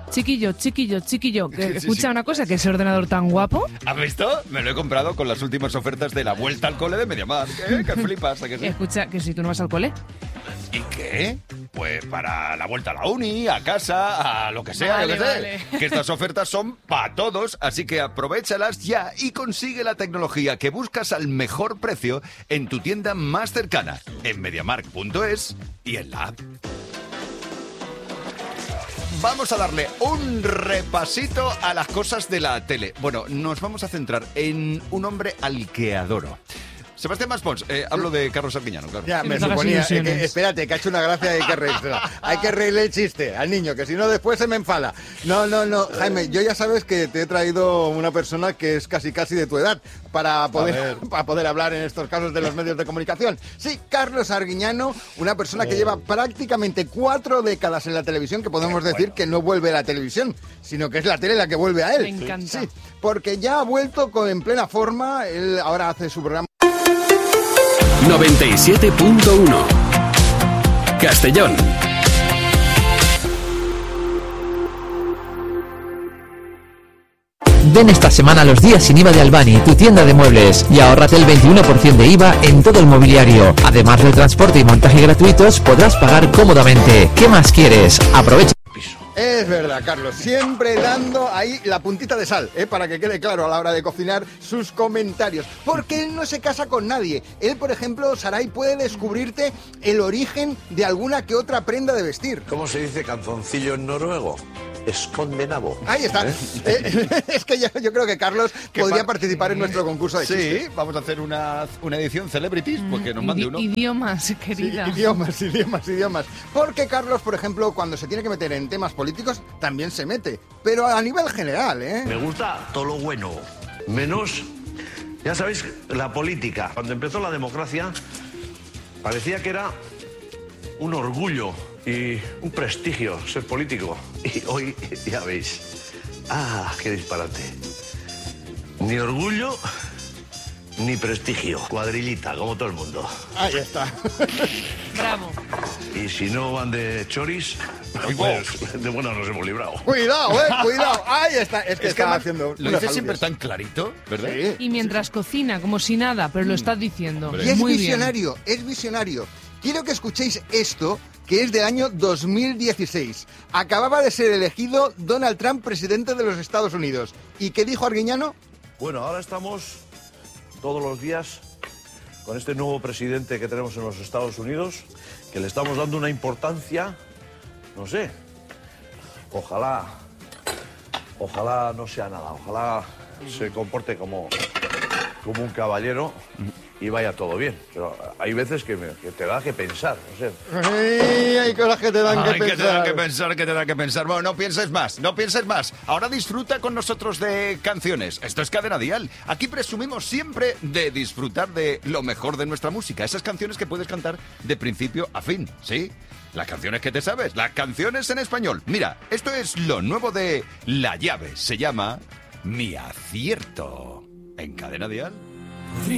Chiquillo, que escucha una cosa, que ese ordenador tan guapo. ¿Has visto? Me lo he comprado con las últimas ofertas de la vuelta al cole de MediaMarkt. ¿Qué flipas? ¿A que sí? Escucha, que si tú no vas al cole. ¿Y qué? Pues para la vuelta a la uni, a casa, a lo que sea, Vale, yo qué sé. vale. Que estas ofertas son para todos, así que aprovéchalas ya y consigue la tecnología que buscas al mejor precio en tu tienda más cercana, en MediaMarkt.es y en la app. Vamos a darle un repasito a las cosas de la tele. Bueno, nos vamos a centrar en un hombre al que adoro. Sebastián Maspons, hablo de Carlos Arguiñano, claro. Ya, me Que me suponía. hagas ilusiones. Espérate, que ha hecho una gracia y hay que reírsela. Hay que reírle el chiste al niño, que si no después se me enfada. No, Jaime, yo ya sabes que te he traído una persona que es casi de tu edad para poder hablar en estos casos de los medios de comunicación. Sí, Carlos Arguiñano, una persona que lleva prácticamente 4 décadas en la televisión, que podemos decir que no vuelve a la televisión, sino que es la tele la que vuelve a él. Me encanta. Sí, porque ya ha vuelto en plena forma, él ahora hace su programa 97.1 Castellón. Ven esta semana a los días sin IVA de Albani, tu tienda de muebles, y ahórrate el 21% de IVA en todo el mobiliario. Además del transporte y montaje gratuitos, podrás pagar cómodamente. ¿Qué más quieres? Aprovecha. Es verdad, Carlos, siempre dando ahí la puntita de sal, para que quede claro a la hora de cocinar sus comentarios. Porque él no se casa con nadie. Él, por ejemplo, Saray, puede descubrirte el origen de alguna que otra prenda de vestir. ¿Cómo se dice calzoncillo en noruego? Escondenabo. Ahí está. Es que yo creo que Carlos podría participar en nuestro concurso de chistes. Sí, vamos a hacer una edición Celebrities, porque nos mande uno. Idiomas, querida. Sí, idiomas. Porque Carlos, por ejemplo, cuando se tiene que meter en temas políticos, también se mete. Pero a nivel general, Me gusta todo lo bueno, menos, ya sabéis, la política. Cuando empezó la democracia, parecía que era un orgullo y un prestigio ser político. Y hoy, ya veis, qué disparate. Ni orgullo, ni prestigio. Cuadrillita, como todo el mundo. Ahí está. Bravo. Y si no van de choris, pues de bueno nos hemos librado. Cuidado. Ahí está. Es que está haciendo. Lo dices siempre tan clarito, ¿verdad? Sí. Y mientras cocina, como si nada, pero lo estás diciendo. Y es Muy visionario, es visionario. Quiero que escuchéis esto, que es del año 2016. Acababa de ser elegido Donald Trump presidente de los Estados Unidos. ¿Y qué dijo Arguiñano? Bueno, ahora estamos todos los días con este nuevo presidente que tenemos en los Estados Unidos, que le estamos dando una importancia, no sé, ojalá no sea nada, ojalá se comporte como un caballero y vaya todo bien. Pero hay veces que te da que pensar, no sé. Ay, hay cosas que te dan que pensar. Que te da que pensar. Bueno, no pienses más. Ahora disfruta con nosotros de canciones. Esto es Cadena Dial. Aquí presumimos siempre de disfrutar de lo mejor de nuestra música. Esas canciones que puedes cantar de principio a fin, ¿sí? Las canciones que te sabes, las canciones en español. Mira, esto es lo nuevo de La Llave. Se llama Mi Acierto. En Cadena Dial.